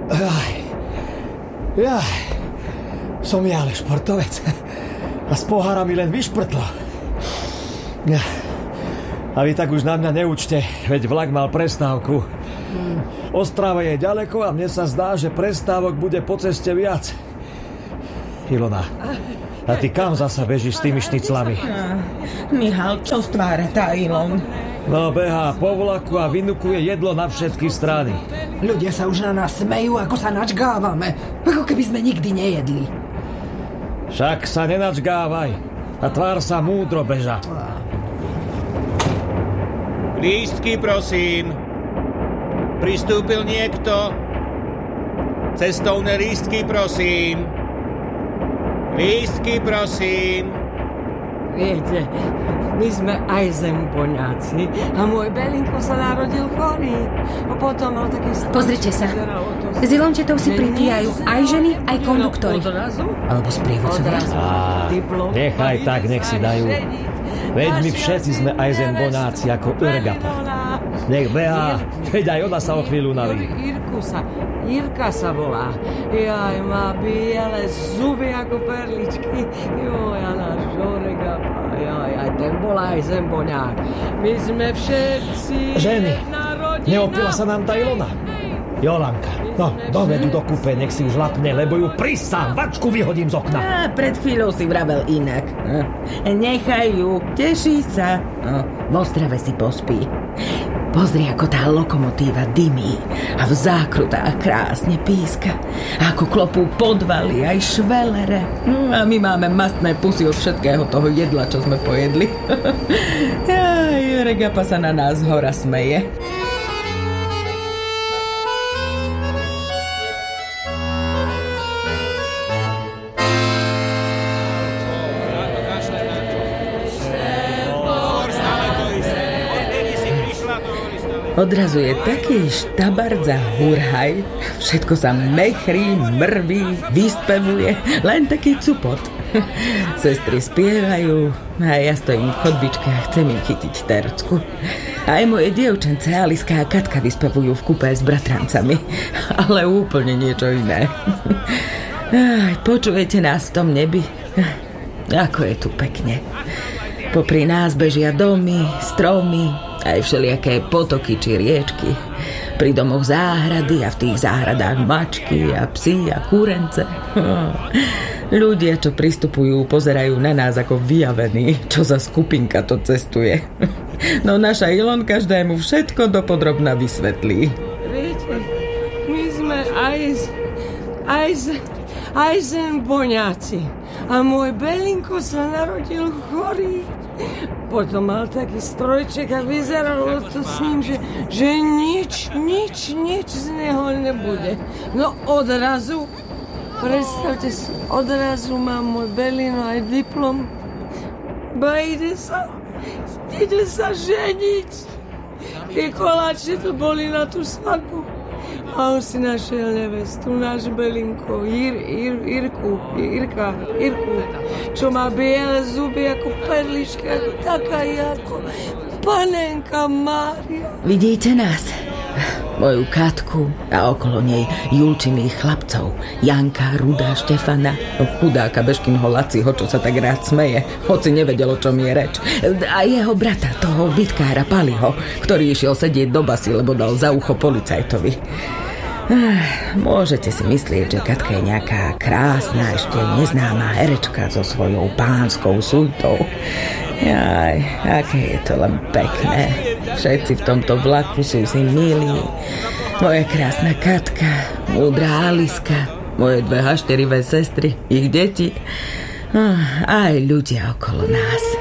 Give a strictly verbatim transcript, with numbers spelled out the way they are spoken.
Jaj, jaj, som ja ale športovec. A z pohára mi len vyšprtlo. A vy tak už na mňa neučte, veď vlak mal prestávku. Ostrava je ďaleko a mne sa zdá, že prestávok bude po ceste viac. Ilona, a ty kam zasa bežíš s tými šniclami? Mihal, čo stvára tá Ilon? No, behá po vlaku a vynukuje jedlo na všetky strany. Ľudia sa už na nás smejú, ako sa načgávame. Ako keby sme nikdy nejedli. Však sa nenačgávaj. A tvár sa múdro, beža. Lístky, prosím. Pristúpil niekto? Cestovné lístky, prosím. Lístky, prosím. Viete, my sme aj zemboňáci a môj Belinko sa narodil chorý. A potom mal taký... Pozrite sa, s Ilončetou si pripíjajú aj ženy, aj konduktori. Alebo sprievodcovia. Á, nechaj tak, nech si dajú. Veď my všetci sme aj zemboňáci ako Urgapa. Nech behá, veď aj ona sa o chvíľu naví. Irku sa, Irka sa volá. Jaj, má biele zuby ako perličky. Joj, a náš Urgapa. Jaj, aj ten bol aj zemboňák. My sme všetci... Ženy, neopila sa nám tá Ilona? Jolanka, no, dovedu do kúpe, nech si už lapne, lebo ju prisám, vačku vyhodím z okna. Á, pred chvíľou si vravel inak. Nechaj ju, teší sa. No, v Ostrave si pospí. Pozri, ako tá lokomotíva dymí a v zákrutách krásne píska. A ako klopú podvaly aj švelere. No, a my máme mastné pusy od všetkého toho jedla, čo sme pojedli. Aj, Regapa sa na nás hora smeje. Odrazu je taký štabard za hurhaj, všetko sa mechrí, mrví, vyspevuje, len taký cupot. Sestry spievajú a ja stojím v chodbičke a chcem im chytiť tercku. Aj moje dievčence Aliska a Katka vyspevujú v kúpe s bratrancami, ale úplne niečo iné. Aj, počujete nás v tom nebi? Ako je tu pekne. Popri nás bežia domy, stromy, aj všelijaké potoky či riečky. Pri domoch záhrady a v tých záhradách mačky a psi a kúrence. Ľudia, čo pristupujú, pozerajú na nás ako vyjavení, čo za skupinka to cestuje. No naša Ilon každému všetko dopodrobna vysvetlí. Viete, my sme aj aj aj zemboňáci. A môj Belinko sa narodil chorý. Potom mal taký strojček a vyzeralo to s ním, že, že nič, nič, nič z neho nebude. No odrazu, predstavte si, odrazu má môj Belino aj diplom. Ba ide sa, ide sa ženiť. Tie koláče to boli na tú svadbu. A on si našiel nevestu, náš Belinko, Ir, Ir, Irku, Irka, Irku, čo má biele zuby ako perlička, taká ako panenka Mária. Vidíte nás? Moju Katku a okolo nej Julčiných chlapcov, Janka, Ruda, Štefana, chudáka Bežkinho Laciho, čo sa tak rád smeje, hoci nevedel, o čom je reč. A jeho brata, toho bitkára Paliho, ktorý išiel sedieť do basy, lebo dal za ucho policajtovi. Môžete si myslieť, že Katka je nejaká krásna, ešte neznáma herečka so svojou pánskou suitou. Jaj, aké je to len pekné. Všetci v tomto vlaku sú si milí. Moja krásna Katka, múdra Aliska, moje dve hašterivé sestry, ich deti, aj ľudia okolo nás.